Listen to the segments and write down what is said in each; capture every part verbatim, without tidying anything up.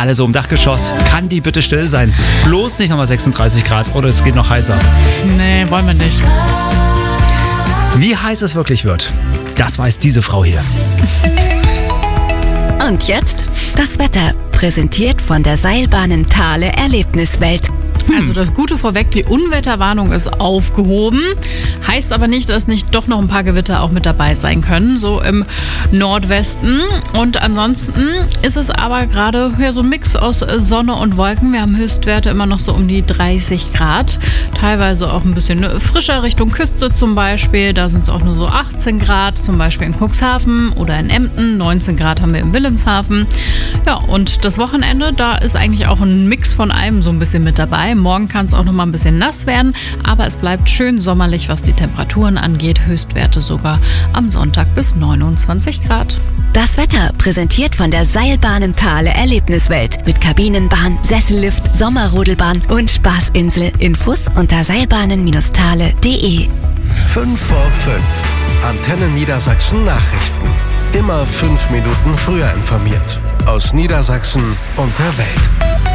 alle so im Dachgeschoss. Kann die bitte still sein? Bloß nicht nochmal sechsunddreißig Grad oder es geht noch heißer. Nee, wollen wir nicht. Wie heiß es wirklich wird, das weiß diese Frau hier. Und jetzt das Wetter, präsentiert von der Seilbahnen Thale Erlebniswelt. Also das Gute vorweg, die Unwetterwarnung ist aufgehoben. Heißt aber nicht, dass nicht doch noch ein paar Gewitter auch mit dabei sein können, so im Nordwesten. Und ansonsten ist es aber gerade ja, so ein Mix aus Sonne und Wolken. Wir haben Höchstwerte immer noch so um die dreißig Grad. Teilweise auch ein bisschen frischer Richtung Küste zum Beispiel. Da sind es auch nur so achtzehn Grad, zum Beispiel in Cuxhaven oder in Emden. neunzehn Grad haben wir in Wilhelmshaven. Ja, und das Wochenende, da ist eigentlich auch ein Mix von allem so ein bisschen mit dabei. Morgen kann es auch noch mal ein bisschen nass werden, aber es bleibt schön sommerlich, was die Temperaturen angeht. Höchstwerte sogar am Sonntag bis neunundzwanzig Grad. Das Wetter präsentiert von der Seilbahnen Thale Erlebniswelt mit Kabinenbahn, Sessellift, Sommerrodelbahn und Spaßinsel. Infos unter seilbahnen Bindestrich thale punkt de. fünf vor fünf. Antenne Niedersachsen Nachrichten. Immer fünf Minuten früher informiert. Aus Niedersachsen und der Welt.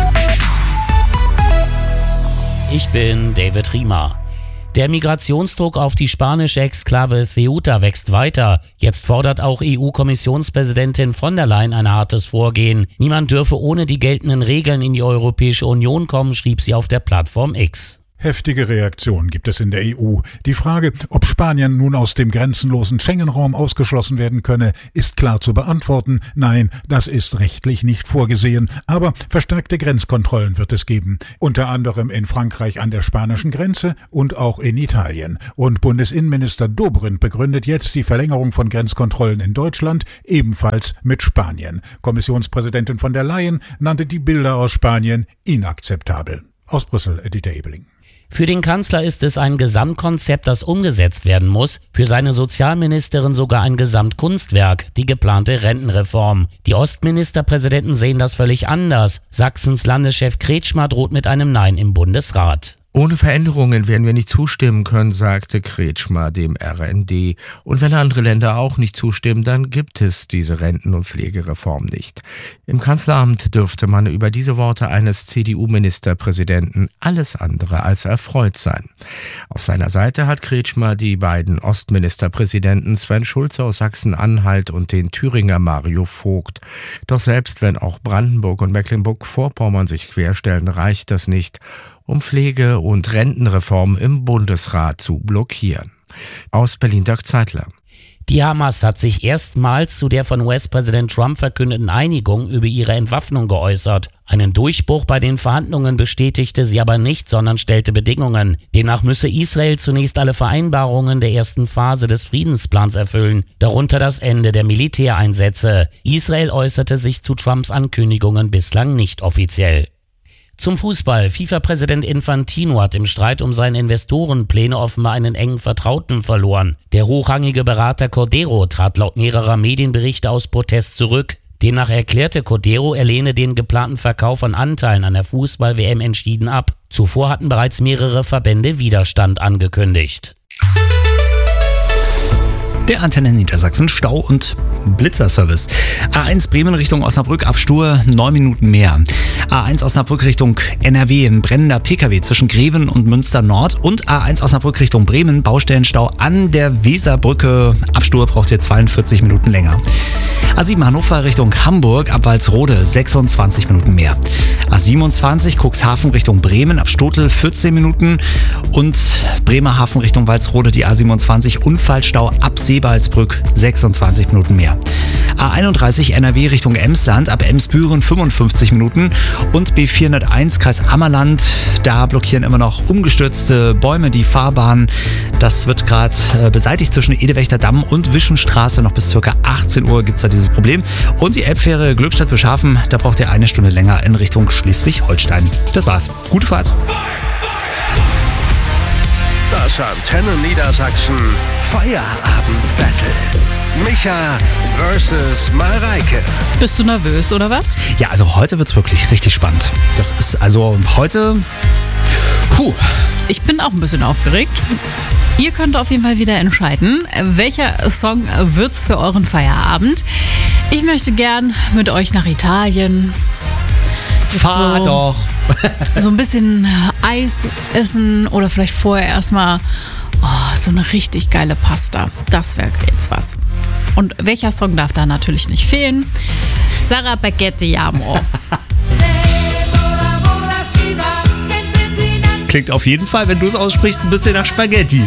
Ich bin David Riemer. Der Migrationsdruck auf die spanische Exklave Ceuta wächst weiter. Jetzt fordert auch E U-Kommissionspräsidentin von der Leyen ein hartes Vorgehen. Niemand dürfe ohne die geltenden Regeln in die Europäische Union kommen, schrieb sie auf der Plattform X. Heftige Reaktionen gibt es in der E U. Die Frage, ob Spanien nun aus dem grenzenlosen Schengen-Raum ausgeschlossen werden könne, ist klar zu beantworten. Nein, das ist rechtlich nicht vorgesehen. Aber verstärkte Grenzkontrollen wird es geben. Unter anderem in Frankreich an der spanischen Grenze und auch in Italien. Und Bundesinnenminister Dobrindt begründet jetzt die Verlängerung von Grenzkontrollen in Deutschland ebenfalls mit Spanien. Kommissionspräsidentin von der Leyen nannte die Bilder aus Spanien inakzeptabel. Aus Brüssel, Dieter Ebeling. Für den Kanzler ist es ein Gesamtkonzept, das umgesetzt werden muss. Für seine Sozialministerin sogar ein Gesamtkunstwerk, die geplante Rentenreform. Die Ostministerpräsidenten sehen das völlig anders. Sachsens Landeschef Kretschmer droht mit einem Nein im Bundesrat. Ohne Veränderungen werden wir nicht zustimmen können, sagte Kretschmer dem R N D. Und wenn andere Länder auch nicht zustimmen, dann gibt es diese Renten- und Pflegereform nicht. Im Kanzleramt dürfte man über diese Worte eines C D U-Ministerpräsidenten alles andere als erfreut sein. Auf seiner Seite hat Kretschmer die beiden Ostministerpräsidenten Sven Schulze aus Sachsen-Anhalt und den Thüringer Mario Vogt. Doch selbst wenn auch Brandenburg und Mecklenburg-Vorpommern sich querstellen, reicht das nicht, um Pflege- und Rentenreform im Bundesrat zu blockieren. Aus Berlin Dirk Zeitler. Die Hamas hat sich erstmals zu der von U S-Präsident Trump verkündeten Einigung über ihre Entwaffnung geäußert. Einen Durchbruch bei den Verhandlungen bestätigte sie aber nicht, sondern stellte Bedingungen. Demnach müsse Israel zunächst alle Vereinbarungen der ersten Phase des Friedensplans erfüllen, darunter das Ende der Militäreinsätze. Israel äußerte sich zu Trumps Ankündigungen bislang nicht offiziell. Zum Fußball. FIFA-Präsident Infantino hat im Streit um seine Investorenpläne offenbar einen engen Vertrauten verloren. Der hochrangige Berater Cordero trat laut mehrerer Medienberichte aus Protest zurück. Demnach erklärte Cordero, er lehne den geplanten Verkauf von Anteilen an der Fußball-W M entschieden ab. Zuvor hatten bereits mehrere Verbände Widerstand angekündigt. Der Antenne Niedersachsen Stau- und Blitzerservice. A eins Bremen Richtung Osnabrück, Abstur neun Minuten mehr. A eins Osnabrück Richtung N R W, ein brennender P K W zwischen Greven und Münster Nord. Und A eins Osnabrück Richtung Bremen, Baustellenstau an der Weserbrücke. Abstur braucht hier zweiundvierzig Minuten länger. A sieben Hannover Richtung Hamburg, ab Walsrode sechsundzwanzig Minuten mehr. A siebenundzwanzig Cuxhaven Richtung Bremen, ab Stotel vierzehn Minuten. Und Bremerhaven Richtung Walsrode, die A siebenundzwanzig, Unfallstau ab Seebaldsbrück sechsundzwanzig Minuten mehr. A einunddreißig N R W Richtung Emsland, ab Emsbüren fünfundfünfzig Minuten. Und B vierhunderteins Kreis Ammerland, da blockieren immer noch umgestürzte Bäume die Fahrbahn. Das wird gerade äh, beseitigt zwischen Edewächter Damm und Wischenstraße. Noch bis ca. achtzehn Uhr gibt es da dieses Problem. Und die Elbfähre Glückstadt-Wilshaven, da braucht ihr eine Stunde länger in Richtung Schleswig-Holstein. Das war's. Gute Fahrt. Das Antenne Niedersachsen Feierabend-Battle. Micha versus Mareike. Bist du nervös oder was? Ja, also heute wird's wirklich richtig spannend. Das ist also heute... Puh. Ich bin auch ein bisschen aufgeregt. Ihr könnt auf jeden Fall wieder entscheiden, welcher Song wird's für euren Feierabend. Ich möchte gern mit euch nach Italien. Fahr so, doch. so ein bisschen Eis essen oder vielleicht vorher erstmal oh, so eine richtig geile Pasta. Das wäre jetzt was. Und welcher Song darf da natürlich nicht fehlen? Sarah Spaghetti Amo. Klingt auf jeden Fall, wenn du es aussprichst, ein bisschen nach Spaghetti.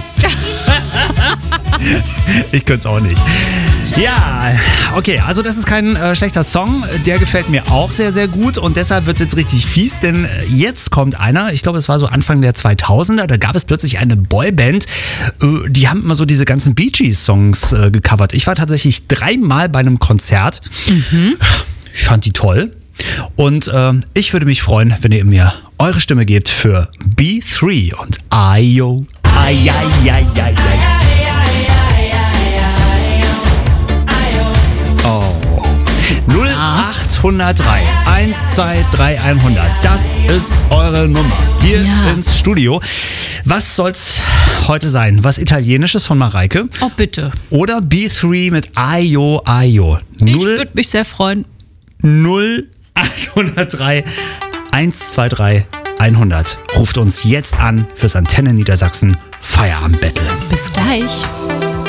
Ich könnte es auch nicht. Ja, okay, also das ist kein äh, schlechter Song. Der gefällt mir auch sehr, sehr gut und deshalb wird es jetzt richtig fies, denn jetzt kommt einer, ich glaube, es war so Anfang der zweitausender, da gab es plötzlich eine Boyband, äh, die haben immer so diese ganzen Bee Gees Songs äh, gecovert. Ich war tatsächlich dreimal bei einem Konzert. Mhm. Ich fand die toll und äh, ich würde mich freuen, wenn ihr mir eure Stimme gebt für B drei und Ayo. Ay, ay, ay, ay, ay. Oh. null acht null drei eins zwei drei hundert. Das ist eure Nummer hier Ja. ins Studio. Was soll's heute sein? Was Italienisches von Mareike? Oh, bitte. Oder B drei mit Ayo Ayo? Ich würde mich sehr freuen. null acht null drei eins zwei drei hundert. Ruft uns jetzt an fürs Antenne Niedersachsen Feierabend-Battle. Bis gleich.